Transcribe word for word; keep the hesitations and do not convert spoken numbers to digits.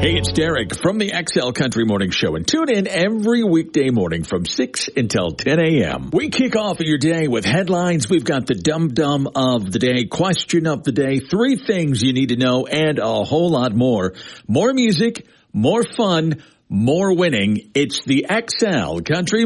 Hey, it's Derek from the X L Country Morning Show, and tune in every weekday morning from six until ten a.m. We kick off your day with headlines. We've got the dum-dum of the day, question of the day, three things you need to know, and a whole lot more. More music, more fun, more winning. It's the X L Country